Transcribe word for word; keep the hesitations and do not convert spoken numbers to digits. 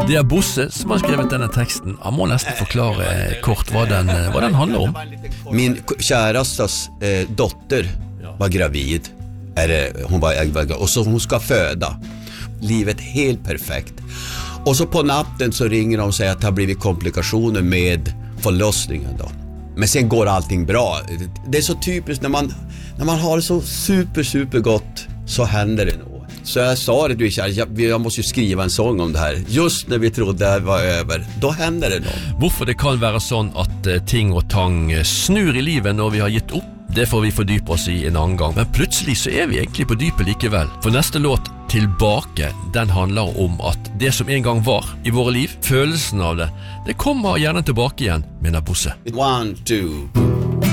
Det er Bosse som har skrevet denne teksten. Han må nesten forklare kort hva den, hva den handler om. Min kärastas eh, dotter var gravid. Eller, hon var, och så hon ska föda. Livet helt perfekt. Och så på natten så ringer de och säger att det har blivit komplikationer med förlossningen då. Men sen går allting bra. Det är så typiskt när man, när man har det så super, super gott så händer det nog. Så jag sa det, du jag, jag måste ju skriva en sång om det här. Just när vi trodde det var över, då händer det något. Hvorfor det kan være sånn at ting og tang snur i livet når vi har gitt opp, det får vi fordype oss i en annen gang. Men plutselig så er vi egentlig på dypet likevel. For neste låt, Tilbake, den handler om at det som en gang var i våre liv, følelsen av det, det kommer gjerne tilbake igjen, mener Bosse. One, two.